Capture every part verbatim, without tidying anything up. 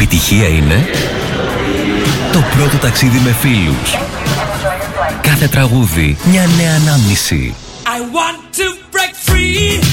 Επιτυχία είναι το πρώτο ταξίδι με φίλους. Κάθε τραγούδι μια νέα ανάμνηση. I want to break free.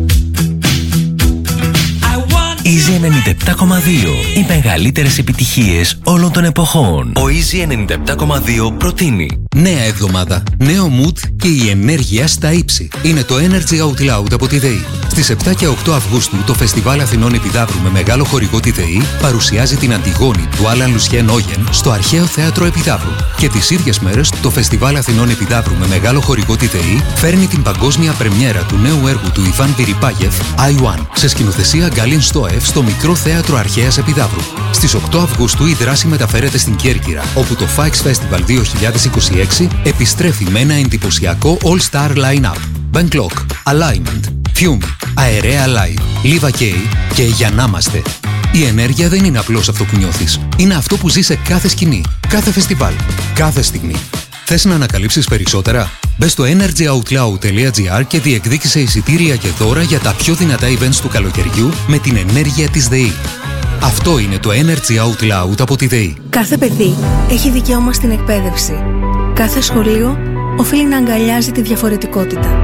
Easy ενενήντα επτά κόμμα δύο. Οι μεγαλύτερες επιτυχίες όλων των εποχών. Ο Easy ενενήντα επτά κόμμα δύο προτείνει νέα εβδομάδα, νέο mood και η ενέργεια στα ύψη. Είναι το Energy Out Loud από τη ΔΕΗ. Στις επτά και οκτώ Αυγούστου το Φεστιβάλ Αθηνών Επιδαύρου με μεγάλο χορηγό τη ΔΕΗ παρουσιάζει την Αντιγόνη του Άλαν Λουσιέν Όγεν στο Αρχαίο Θέατρο Επιδαύρου. Και τις ίδιες μέρες το Φεστιβάλ Αθηνών Επιδαύρου με μεγάλο χορηγό τη ΔΕΗ φέρνει την παγκόσμια πρεμιέρα του νέου έργου του Ιβάν Βιριπάγεφ άι βαν σε σκηνοθεσία Γκάλιν Στόεφ στο Μικρό Θέατρο Αρχαίας Επιδαύρου. Στις οκτώ Αυγούστου η δράση μεταφέρεται στην Κέρκυρα, όπου το Fikes Festival δύο χιλιάδες είκοσι έξι επιστρέφει με ένα εντυπωσιακό all-star line-up. Ben Clock, Alignment, Fume, Αερέα Live, Liva K και Για να είμαστε. Η ενέργεια δεν είναι απλώς αυτό που νιώθεις. Είναι αυτό που ζεις σε κάθε σκηνή, κάθε φεστιβάλ, κάθε στιγμή. Θες να ανακαλύψεις περισσότερα? Μπες στο energyoutloud τελεία gr και διεκδίκησε εισιτήρια και δώρα για τα πιο δυνατά events του καλοκαιριού με την ενέργεια της ΔΕΗ. Αυτό είναι το Energy Out Loud από τη ΔΕΗ. Κάθε παιδί έχει δικαίωμα στην εκπαίδευση. Κάθε σχολείο οφείλει να αγκαλιάζει τη διαφορετικότητα.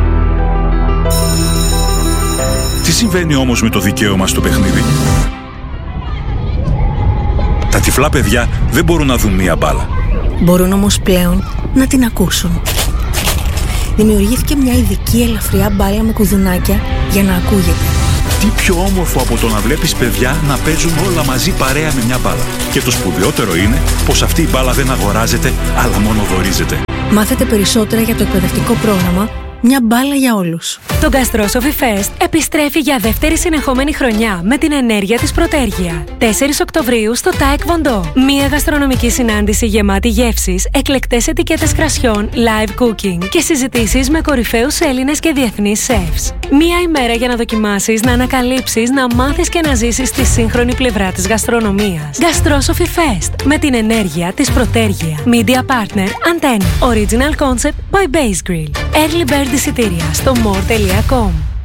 Τι συμβαίνει όμως με το δικαίωμα στο παιχνίδι? Τα τυφλά παιδιά δεν μπορούν να δουν μία μπάλα. Μπορούν όμως πλέον να την ακούσουν. Δημιουργήθηκε μια ειδική ελαφριά μπάλα με κουδουνάκια για να ακούγεται. Τι πιο όμορφο από το να βλέπεις παιδιά να παίζουν όλα μαζί παρέα με μια μπάλα. Και το σπουδαιότερο είναι πως αυτή η μπάλα δεν αγοράζεται, αλλά μόνο δωρίζεται. Μάθετε περισσότερα για το εκπαιδευτικό πρόγραμμα Μια μπάλα για όλους. Το Gastrosophy Fest επιστρέφει για δεύτερη συνεχόμενη χρονιά με την ενέργεια της Πρωτέργεια. τέσσερις Οκτωβρίου στο Taek Vondo. Μία γαστρονομική συνάντηση γεμάτη γεύσεις, εκλεκτές ετικέτες κρασιών, live cooking και συζητήσεις με κορυφαίους Έλληνες και διεθνείς chefs. Μία ημέρα για να δοκιμάσεις, να ανακαλύψεις, να μάθεις και να ζήσεις τη σύγχρονη πλευρά της γαστρονομίας. Gastrosophy Fest με την ενέργεια της Πρωτέργεια. Media Partner Antenna. Original Concept by Base Grill. Early Bird εισιτήρια στο more τελεία com.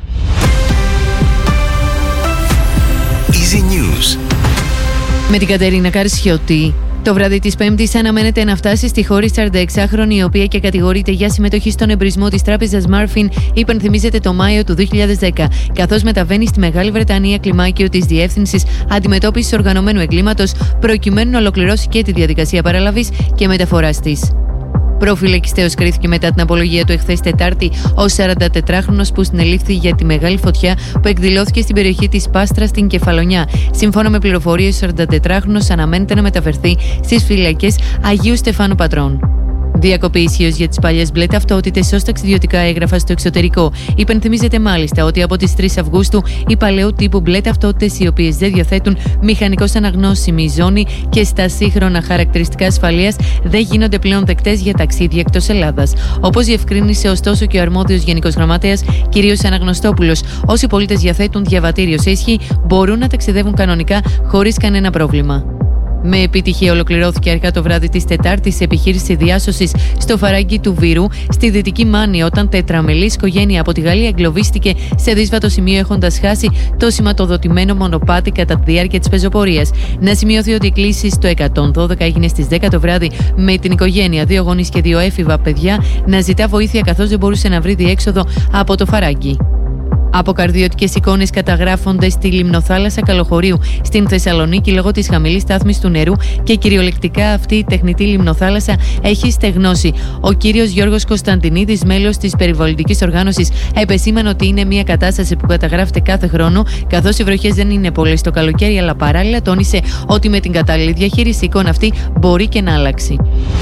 Easy News. Με την Κατερίνα Καρσιώτη. Το βράδυ της Πέμπτης αναμένεται να φτάσει στη χώρα η σαρανταεξάχρονη, η οποία και κατηγορείται για συμμετοχή στον εμπρισμό της τράπεζας Marfin, υπενθυμίζεται το Μάιο του δύο χιλιάδες δέκα, καθώς μεταβαίνει στη Μεγάλη Βρετανία κλιμάκιο της Διεύθυνσης Αντιμετώπισης Οργανωμένου Εγκλήματος, προκειμένου να ολοκληρώσει και τη διαδικασία παραλαβής και μεταφοράς της. Προφυλακιστέος κρίθηκε μετά την απολογία του εχθές Τετάρτη ο σαραντατετράχρονος που συνελήφθη για τη μεγάλη φωτιά που εκδηλώθηκε στην περιοχή της Πάστρας στην Κεφαλονιά. Σύμφωνα με πληροφορίες, ο σαραντατετράχρονος αναμένεται να μεταφερθεί στις φυλακές Αγίου Στεφάνου Πατρών. Διακοπή ισχύως για τις παλιές μπλε ταυτότητες ως ταξιδιωτικά έγγραφα στο εξωτερικό. Υπενθυμίζεται μάλιστα ότι από τις τρεις Αυγούστου οι παλαιού τύπου μπλε ταυτότητες, οι οποίες δεν διαθέτουν μηχανικώς αναγνώσιμη ζώνη και στα σύγχρονα χαρακτηριστικά ασφαλείας, δεν γίνονται πλέον δεκτές για ταξίδια εκτός Ελλάδας. Όπως διευκρίνησε ωστόσο και ο αρμόδιος Γενικός Γραμματέας κ. Αναγνωστόπουλος, όσοι πολίτες διαθέτουν διαβατήριο σε ισχύ μπορούν να ταξιδεύουν κανονικά χωρίς κανένα πρόβλημα. Με επιτυχία ολοκληρώθηκε αργά το βράδυ της Τετάρτης επιχείρηση διάσωσης στο Φαράγγι του Βύρου, στη Δυτική Μάνη, όταν τετραμελής οικογένεια από τη Γαλλία εγκλωβίστηκε σε δύσβατο σημείο, έχοντας χάσει το σηματοδοτημένο μονοπάτι κατά τη διάρκεια της πεζοπορίας. Να σημειωθεί ότι η κλήση στο εκατόν δώδεκα έγινε στις δέκα το βράδυ, με την οικογένεια, δύο γονείς και δύο έφηβα παιδιά, να ζητά βοήθεια καθώς δεν μπορούσε να βρει διέξοδο από το Φαράγγι. Αποκαρδιωτικές εικόνες καταγράφονται στη λιμνοθάλασσα Καλοχωρίου στην Θεσσαλονίκη λόγω της χαμηλής στάθμης του νερού και κυριολεκτικά αυτή η τεχνητή λιμνοθάλασσα έχει στεγνώσει. Ο κύριος Γιώργος Κωνσταντινίδης, μέλος της περιβαλλοντικής οργάνωσης, επεσήμανε ότι είναι μια κατάσταση που καταγράφεται κάθε χρόνο, καθώς οι βροχές δεν είναι πολλές το καλοκαίρι, αλλά παράλληλα τόνισε ότι με την κατάλληλη διαχείριση η εικόνα αυτή μπορεί και να αλλάξει.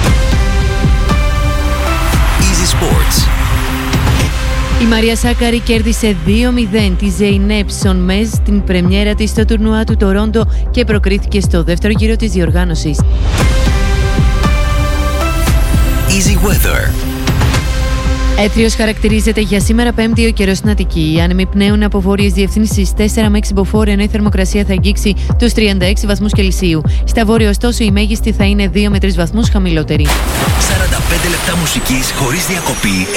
Easy Sports. Η Μαρία Σάκαρη κέρδισε δύο μηδέν τη Ζεϊνέπ Σονμέζ στην πρεμιέρα της στο τουρνουά του Τορόντο και προκρίθηκε στο δεύτερο γύρο της διοργάνωσης. Easy Weather. Έθριος χαρακτηρίζεται για σήμερα Πέμπτη ο καιρός στην Αττική. Οι άνεμοι πνέουν από βόρειες διευθύνσεις τέσσερα με έξι μποφόρ, ενώ η θερμοκρασία θα αγγίξει τους τριάντα έξι βαθμούς Κελσίου. Στα βόρεια, ωστόσο, η μέγιστη θα είναι δύο με τρεις βαθμούς χαμηλότερη. σαράντα πέντε λεπτά μουσικής χωρίς διακοπή.